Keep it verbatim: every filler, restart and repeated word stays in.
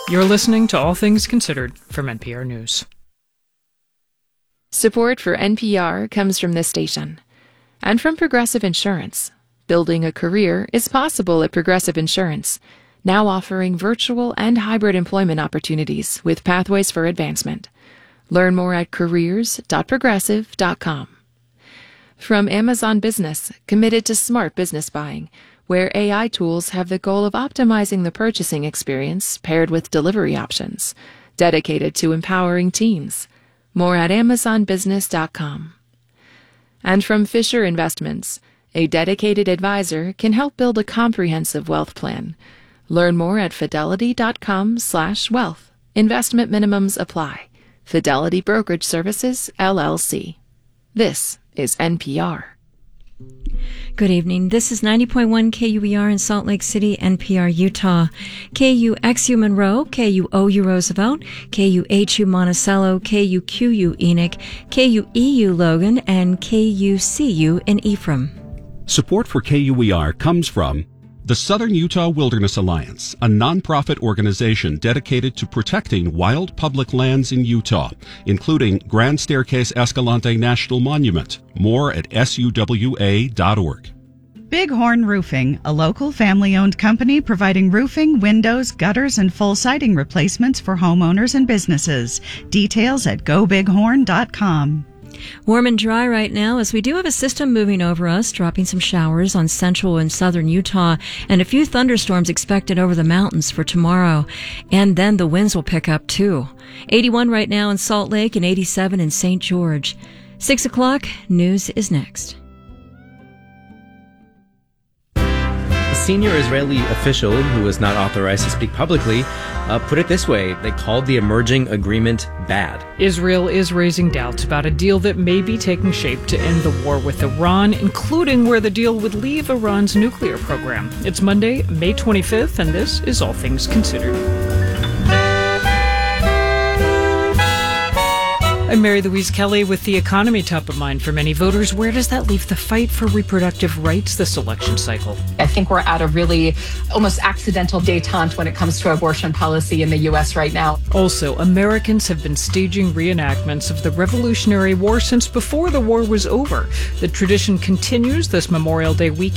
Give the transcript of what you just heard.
You're listening to All Things Considered from N P R News. Support for N P R comes from this station and from Progressive Insurance. Building a career is possible at Progressive Insurance, now offering virtual and hybrid employment opportunities with pathways for advancement. Learn more at careers dot progressive dot com. From Amazon Business, committed to smart business buying, where A I tools have the goal of optimizing the purchasing experience paired with delivery options, dedicated to empowering teams. More at amazon business dot com. And from Fisher Investments, a dedicated advisor can help build a comprehensive wealth plan. Learn more at fidelity dot com slash wealth. Investment minimums apply. Fidelity Brokerage Services, L L C. This is N P R. Good evening. This is ninety point one K U E R in Salt Lake City, N P R, Utah. K U X U Monroe, K U O U Roosevelt, K U H U Monticello, K U Q U Enoch, K U E U Logan, and K U C U in Ephraim. Support for K U E R comes from the Southern Utah Wilderness Alliance, a nonprofit organization dedicated to protecting wild public lands in Utah, including Grand Staircase Escalante National Monument. More at S U W A dot org. Bighorn Roofing, a local family-owned company providing roofing, windows, gutters, and full siding replacements for homeowners and businesses. Details at go bighorn dot com. Warm and dry right now, as we do have a system moving over us, dropping some showers on central and southern Utah, and a few thunderstorms expected over the mountains for tomorrow. And then the winds will pick up too. eighty-one right now in Salt Lake and eighty-seven in Saint George. Six o'clock, news is next. A senior Israeli official who was not authorized to speak publicly uh, put it this way: they called the emerging agreement bad. Israel is raising doubts about a deal that may be taking shape to end the war with Iran, including where the deal would leave Iran's nuclear program. It's Monday, May twenty-fifth, and this is All Things Considered. I'm Mary Louise Kelly with the economy top of mind for many voters. Where does that leave the fight for reproductive rights this election cycle? I think we're at a really almost accidental detente when it comes to abortion policy in the U S right now. Also, Americans have been staging reenactments of the Revolutionary War since before the war was over. The tradition continues this Memorial Day weekend.